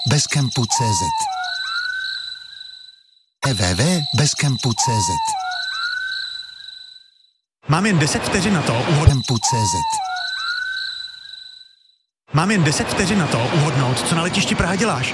www.bezkempu.cz www.bezkempu.cz Mám jen 10 vteřin na to Mám jen 10 vteřin na to uhodnout, co na letišti Praha děláš.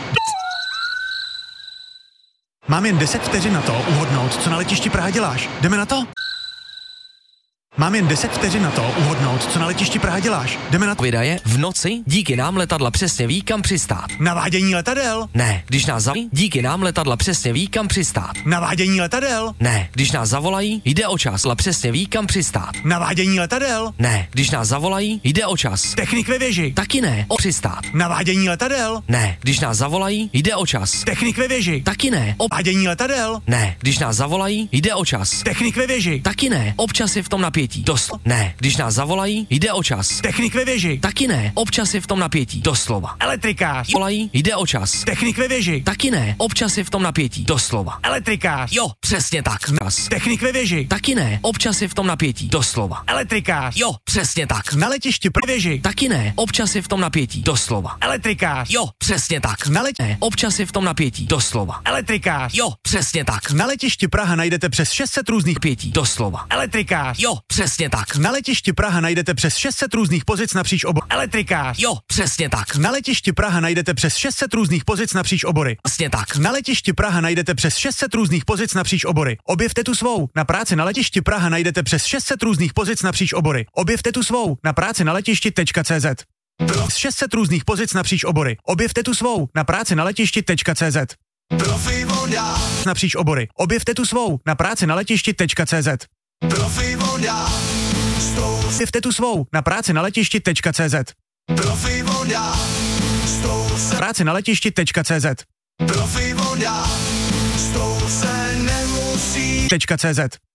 Mám jen 10 vteřin na to uhodnout, co na letišti Praha děláš. Jdeme na to? Mám jen 10 vteřin na to uhodnout, co na letišti Praha děláš. Jdeme na to? Vydaje v noci, díky nám letadla přesně ví, kam přistát. Navádění letadel? Ne, když nás zavolají, díky nám letadla přesně ví, kam přistát. Navádění letadel? Ne, když nás zavolají, jde o čas, přesně ví, kam přistát. Navádění letadel? Ne, když nás zavolají, jde o čas. Technik ve věži? Taky ne, o přistát. Navádění letadel? Ne, když nás zavolají, jde o čas. Technik ve věži? Taky ne, o Navádění letadel? Ne, když nás zavolají, jde o čas. Technik ve věži? Taky ne, občas je v tom napětí. Ne, když nás zavolají, jde o čas. Technik ve věži? Taky ne, občas je v tom napětí. Doslova. Elektrikář? Volají, jde o čas. Technik ve věži? Taky ne, občas je v tom napětí. Doslova. Elektrikář? Jo, přesně tak. Technik ve věži? Taky ne, občas je v tom napětí. Doslova. Elektrikář? Jo, přesně tak. Na letišti ve věži? Taky ne, občas je v tom napětí. Doslova. Elektrikář? Jo, přesně tak. Na letišti? Občas je v tom napětí. Doslova. Elektrikář? Jo, přesně tak. Na letišti Praha najdete přes 600 různých napětí. Doslova. Elektrikář? Jo, přesně tak. Na letišti Praha najdete přes 600 různých pozic napříč obory. Elektrikář? Jo, přesně tak. Na letišti Praha najdete přes 600 různých pozic napříč obory. Přesně tak. Na letišti Praha najdete přes 600 různých pozic napříč obory. Objevte tu svou. Na práci na letišti Praha najdete přes 600 různých pozic napříč obory. Objevte tu svou. Na práci na letišti.cz 600 různých pozic napříč obory. Objevte tu svou. Na práci na letišti.cz napříč obory. Objevte tu svou. Na práci na letišti.cz Objevte tu svou. Na práci na letišti.cz práci na letišti.cz .cz